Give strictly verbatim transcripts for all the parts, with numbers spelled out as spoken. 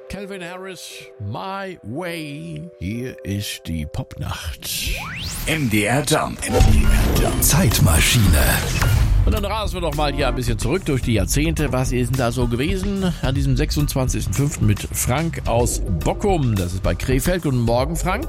Calvin Harris, My Way. Hier ist die Popnacht. M D R Jump. M D R Jump. Zeitmaschine. Und dann rasen wir doch mal hier ein bisschen zurück durch die Jahrzehnte. Was ist denn da so gewesen an diesem sechsundzwanzigsten fünften mit Frank aus Bockum? Das ist bei Krefeld. Guten Morgen, Frank.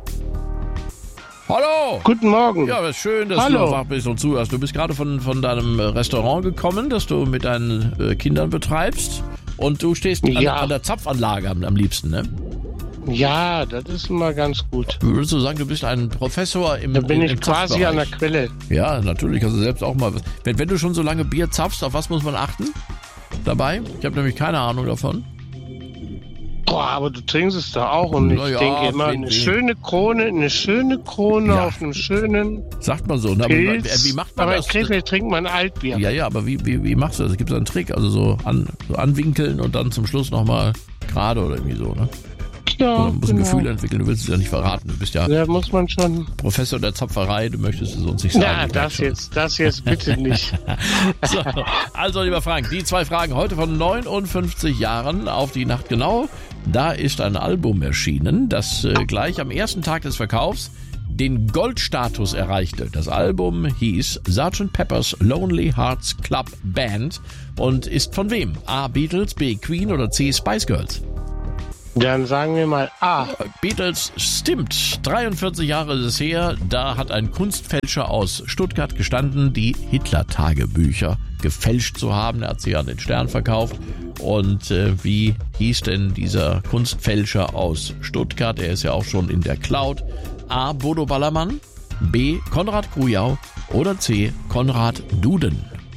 Hallo. Guten Morgen. Ja, ist schön, dass Hallo. du noch wach bist und zuhörst. Du bist gerade von, von deinem Restaurant gekommen, das du mit deinen äh, Kindern betreibst. Und du stehst an, Ja. an der Zapfanlage am, am liebsten, ne? Ja, das ist immer ganz gut. Würdest du sagen, du bist ein Professor im Da bin im, ich im quasi an der Zapfbereich? Quelle. Ja, natürlich, kannst du selbst auch mal was. Wenn, wenn du schon so lange Bier zapfst, auf was muss man achten dabei? Ich habe nämlich keine Ahnung davon. Boah, aber du trinkst es doch auch und ich Na ja, denke immer, wen- eine wen- schöne Krone, eine schöne Krone Ja. auf einem schönen Sagt man so, ne? Aber wie, Pilz. wie macht man Aber in das? Krefeld trinkt man Altbier. Ja, ja, aber wie, wie, wie machst du das? Gibt es einen Trick? Also so, an, so anwinkeln und dann zum Schluss nochmal gerade oder irgendwie so, ne? Ja, Oder musst ein genau. Gefühl entwickeln, du willst es ja nicht verraten. Du bist ja Da muss man schon... Professor der Zapferei, du möchtest es uns nicht sagen. Ja, Ich merk das schon. jetzt, das jetzt bitte nicht. So, also, lieber Frank, die zwei Fragen heute von neunundfünfzig Jahren auf die Nacht genau. Da ist ein Album erschienen, das äh, gleich am ersten Tag des Verkaufs den Goldstatus erreichte. Das Album hieß Sergeant Pepper's Lonely Hearts Club Band und ist von wem? A. Beatles, B. Queen oder C. Spice Girls? Dann sagen wir mal A. Beatles stimmt. dreiundvierzig Jahre ist es her, da hat ein Kunstfälscher aus Stuttgart gestanden, die Hitler-Tagebücher gefälscht zu haben. Er hat sie an den Stern verkauft. Und äh, wie hieß denn dieser Kunstfälscher aus Stuttgart? Er ist ja auch schon in der Cloud. A. Bodo Ballermann, B. Konrad Grujau oder C. Konrad Duden?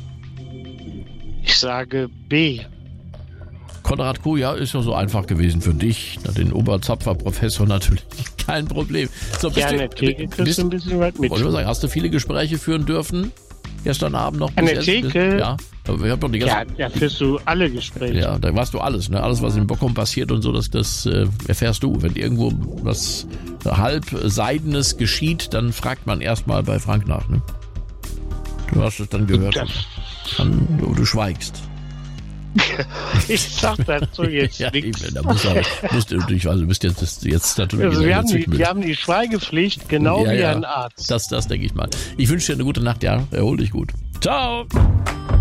Ich sage B. Konrad Kuja ist ja so einfach gewesen für dich. Na, den Oberzapfer-Professor natürlich kein Problem. So, bist Ja, an du, der Theke kriegst bist, du ein bisschen was mit. wollte ich mal sagen, hast du viele Gespräche führen dürfen? Gestern Abend noch? An bis der jetzt? Theke? Ja, aber wir haben doch die ganze, Ja, da führst du alle Gespräche. ja, da warst du alles, ne? Alles, was in Bockum passiert und so, das, das äh, erfährst du. Wenn irgendwo was halb Seidenes geschieht, dann fragt man erstmal bei Frank nach, ne? Du hast es dann gehört. Das, Dann, du, du schweigst. ich sag dazu jetzt Ja, nichts. eben, da musst du, musst du natürlich, also du bist jetzt, jetzt natürlich Also wieder wir, haben die, dazwischen mit. wir haben die Schweigepflicht, genau Ja, wie ja. ein Arzt. Das, das denke ich mal. Ich wünsche dir eine gute Nacht, ja. Erhol dich gut. Ciao.